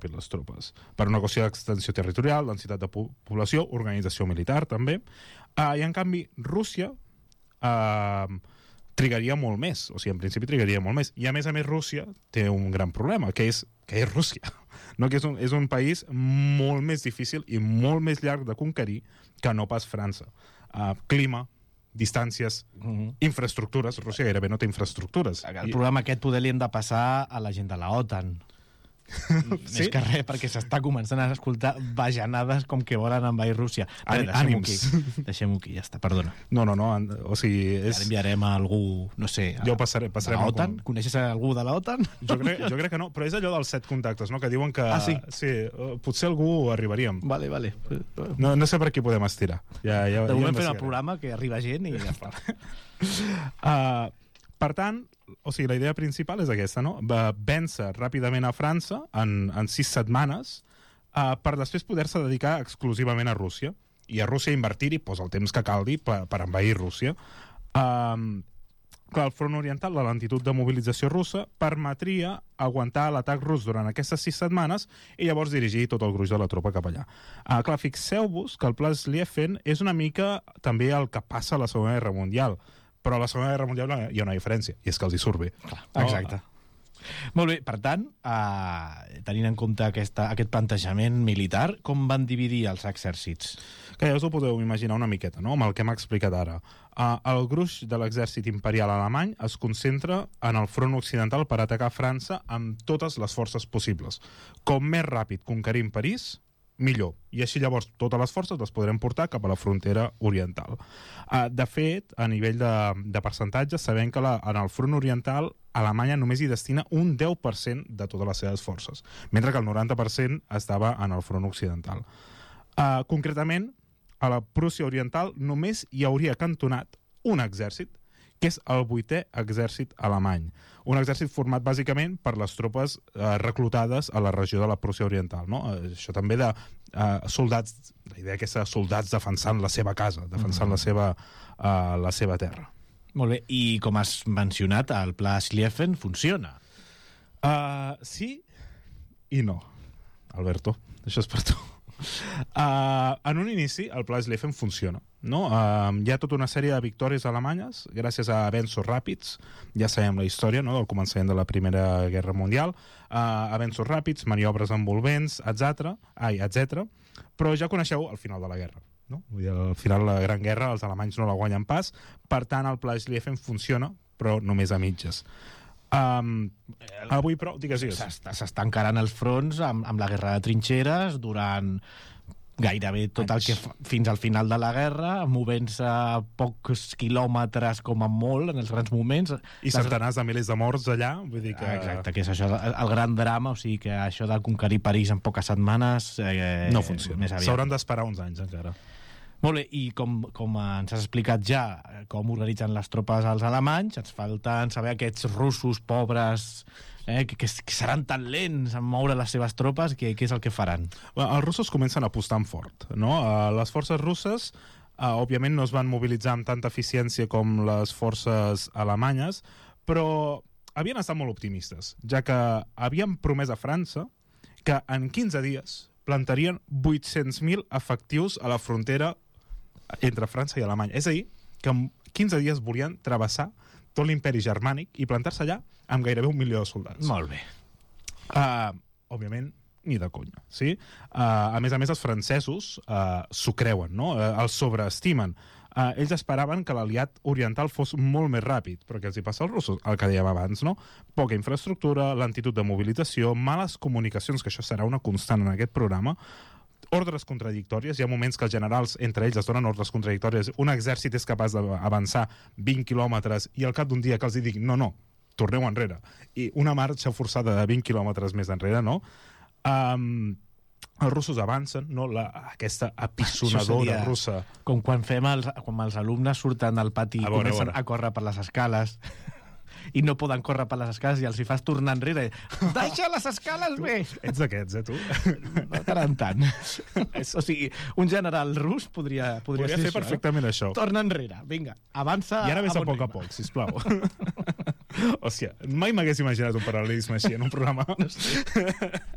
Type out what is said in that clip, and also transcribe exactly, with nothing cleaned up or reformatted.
ràpid les tropes. Per una qüestió d'extensió territorial, densitat de po població, organització militar, també. Uh, I, en canvi, Rússia uh, trigaria molt més. O sigui, en principi trigaria molt més. I, a més a més, Rússia té un gran problema, que és, que és Rússia. No? Que és un, és un país molt més difícil i molt més llarg de conquerir que no pas França. Uh, clima, distàncies, uh-huh. infraestructures. Rússia gairebé no té infraestructures. El programa aquest poder li hem de passar a la gent de la OTAN. Sí? Més que res, perquè s'està començant a escoltar bajanades com que volen envair Rússia. Però deixem-ho aquí. Deixem-ho aquí, ja està, perdona. No, no, no. O sigui, és... Ara enviarem a algú, no sé... A... Jo passaré, passarem... A l'OTAN? Algun... Coneixes algú de l'OTAN? Jo crec, jo crec que no, però és allò dels set contactes, no? Que diuen que... Ah, sí? Sí, potser algú arribaríem. Vale, vale. No, no sé per qui podem estirar. Ja, ja, de moment ja fem el programa, que arriba gent i ja està. uh, per tant, o sigui, la idea principal és aquesta, no? Va vèncer ràpidament a França en, en sis setmanes uh, per després poder-se dedicar exclusivament a Rússia i a Rússia invertir-hi pues, el temps que calgui per, per envair Rússia. Uh, clar, el front oriental, la lentitud de mobilització russa, permetria aguantar l'atac rus durant aquestes sis setmanes i llavors dirigir tot el gruix de la tropa cap allà. Uh, clar, fixeu-vos que el pla Schlieffen és una mica també el que passa a la Segona Guerra Mundial, però a la Segona Guerra Mundial hi ha una diferència, i és que els hi surt bé. Clar, exacte. No? Molt bé, per tant, eh, tenint en compte aquesta, aquest plantejament militar, com van dividir els exèrcits? Que ja us ho podeu imaginar una miqueta, no?, amb el que m'ha explicat ara. Uh, el gruix de l'exèrcit imperial alemany es concentra en el front occidental per atacar França amb totes les forces possibles. Com més ràpid conquerim París, millor. I així llavors totes les forces les podrem portar cap a la frontera oriental. Uh, de fet, a nivell de, de percentatge, sabem que la, en el front oriental Alemanya només hi destina un deu per cent de totes les seves forces, mentre que el noranta per cent estava en el front occidental. Uh, concretament, a la Prússia oriental només hi hauria cantonat un exèrcit, que és el vuitè exèrcit alemany. Un exèrcit format bàsicament per les tropes eh, reclutades a la regió de la Prússia oriental. No? Eh, això també de eh, soldats, la idea que és soldats defensant la seva casa, defensant mm-hmm. la, seva, eh, la seva terra. Molt bé, i com has mencionat, el pla Schlieffen funciona. Uh, sí i no, Alberto, això és per tu. Uh, en un inici el pla Schlieffen funciona, no? Uh, hi ha tota una sèrie de victòries alemanyes gràcies a avenços ràpids, ja sabem la història, no?, del començament de la Primera Guerra Mundial, uh, avenços ràpids, maniobres envolvents, etcètera, ai, etcètera, però ja coneixeu el final de la guerra, no? Vull dir, al final de la Gran Guerra els alemanys no la guanyen pas, per tant el pla Schlieffen funciona, però només a mitges. Um, avui, però, digues, digues. S'està encarant els fronts amb, amb la guerra de trinxeres durant gairebé tot el que fa, fins al final de la guerra, movent-se pocs quilòmetres com a molt en els grans moments. I centenars de milers de morts allà, vull dir que... Exacte, que és això, el, el gran drama, o sigui que això de conquerir París en poques setmanes... Eh, no funciona, s'hauran d'esperar uns anys encara. Molt bé, i com, com ens has explicat ja com organitzen les tropes als alemanys, ens falten saber aquests russos pobres eh, que, que, que seran tan lents en moure les seves tropes, què és el que faran? Bueno, els russos comencen apostant fort, no? Uh, les forces russes uh, òbviament no es van mobilitzar amb tanta eficiència com les forces alemanyes, però havien estat molt optimistes, ja que havien promès a França que en quinze dies plantarien vuit-cents mil efectius a la frontera entre França i Alemanya. És a dir, que en quinze dies volien travessar tot l'imperi germànic i plantar-se allà amb gairebé un milió de soldats. Molt bé. Uh, òbviament, ni de conya, sí? Uh, a més a més, els francesos uh, s'ho creuen, no? Uh, els sobreestimen. Uh, ells esperaven que l'aliat oriental fos molt més ràpid, però què els hi passa als russos? El que dèiem abans, no? Poca infraestructura, lentitud de mobilització, males comunicacions, que això serà una constant en aquest programa, ordres contradictòries, hi ha moments que els generals entre ells es donen ordres contradictòries, un exèrcit és capaç d'avançar vint quilòmetres i al cap d'un dia que els dic no, no, torneu enrere, i una marxa forçada de vint quilòmetres més enrere, no? Um, els russos avancen, no? La, aquesta apisonadora russa. Com quan fem els, quan els alumnes surten al pati i comencen a, a córrer per les escales i no poden córrer per les escales i els hi fas tornar enrere. Deixa les escales bé! Ets d'aquests, eh, tu? No, tant en tant. O sigui, un general rus podria, podria, podria ser fer això, perfectament eh? això. Torna enrere, vinga, avança... I ara vés a, a poc ritme. a poc, sisplau. Hòstia, mai m'hagués imaginat un paral·lelisme així en un programa. No sé.